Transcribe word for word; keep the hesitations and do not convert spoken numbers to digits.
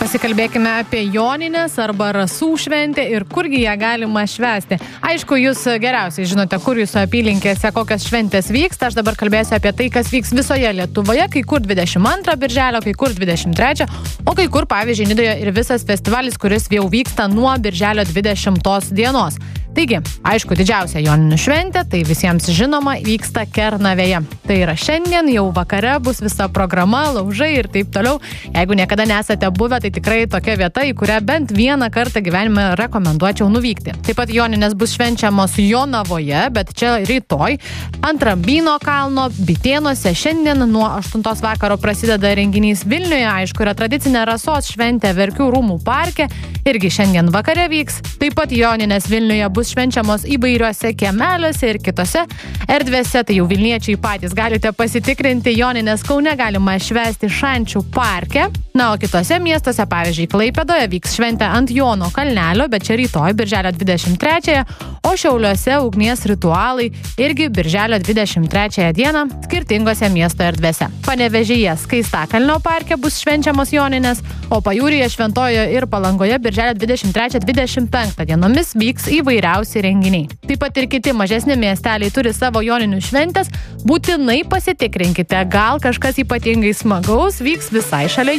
pasikalbėkime apie Jonines arba Rasų šventę ir kurgi ją galima švęsti. Aišku, jūs geriausiai žinote, kur jūsų apylinkėse kokios šventės vyksta. Aš dabar kalbėsiu apie tai, kas vyks visoje Lietuvoje, kai kur dvidešimt antrą birželio, kai kur dvidešimt trečią, o kai kur, pavyzdžiui, Nidoje ir visas festivalis, kuris jau vyksta nuo birželio dvidešimtos dienos. Taigi, aišku, didžiausia Joninių šventė, tai visiems žinoma, vyksta Kernavėje. Tai yra šiandien, jau vakare bus visa programa, laužai ir taip toliau. Jeigu niekada nesate buvę, tai tikrai tokia vieta, į kurią bent vieną kartą gyvenime rekomenduočiau nuvykti. Taip pat Joninės bus švenčiamos Jonavoje, bet čia rytoj. Ant Rambyno kalno, Bitėnuose šiandien nuo aštuntos vakaro prasideda renginys Vilniuje. Aišku, yra tradicinė Rasos šventė Verkių rūmų parke. Irgi šiandien vakare vyks. Taip pat Joninės Vilniuje bus švenčiamos įvairiuose kiemeliuose ir kitose erdvėse. Tai jau vilniečiai patys galite pasitikrinti. Joninės Kaune galima švęsti Šančių parke. Na, o kitose miestuose, pavyzdžiui, Klaipėdoje vyks šventė ant Jono kalnelio, bet čia rytoj, birželio dvidešimt trečiąją, o Šiauliuose ugnies ritualai irgi birželio dvidešimt trečiąją dieną skirtingose miesto erdvėse. Panevėžyje Skaistakalnio parke bus švenčiamos Joninės, o Pajūryje, Šventojoje ir Palangoje birželio dvidešimt trečią dvidešimt penktą dienomis vyks įvairiausi renginiai. Taip pat ir kiti mažesni miesteliai turi savo Joninių šventės. Būtinai pasitikrinkite, gal kažkas ypatingai smagaus vyks visai šalia